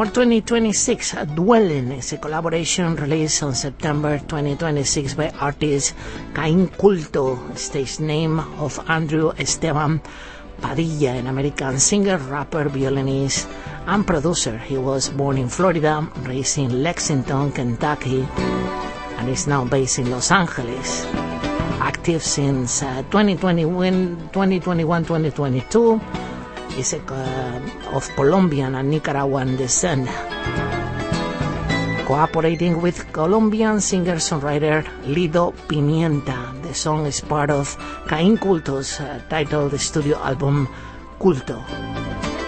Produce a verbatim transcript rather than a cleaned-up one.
Amor twenty twenty-six, Duelen is a collaboration released on September twenty twenty-six by artist Caín Culto, stage name of Andrew Esteban Padilla, an American singer, rapper, violinist, and producer. He was born in Florida, raised in Lexington, Kentucky, and is now based in Los Angeles. Active since uh, twenty twenty-one, twenty twenty-one, twenty twenty-two. Is a, uh, of Colombian and Nicaraguan descent. Cooperating with Colombian singer-songwriter Lido Pimienta. The song is part of Caín Culto's uh, titled studio album Culto.